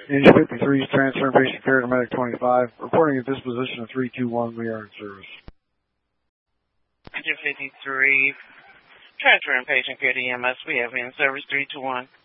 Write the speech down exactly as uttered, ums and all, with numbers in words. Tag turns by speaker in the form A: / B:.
A: Engine fifty-three is transferring patient care to Medic twenty-five. Reporting a disposition of three two one. We are in service.
B: Engine fifty-three, transferring patient care to E M S. We have in service three two one.